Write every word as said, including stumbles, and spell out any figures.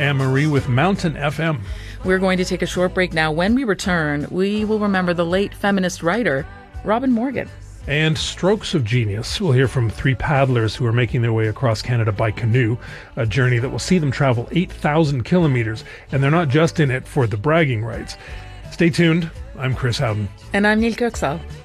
Anne-Marie with Mountain F M. We're going to take a short break now. When we return, we will remember the late feminist writer, Robin Morgan. And strokes of genius. We'll hear from three paddlers who are making their way across Canada by canoe, a journey that will see them travel eight thousand kilometers, and they're not just in it for the bragging rights. Stay tuned. I'm Chris Howden. And I'm Neil Kirksall.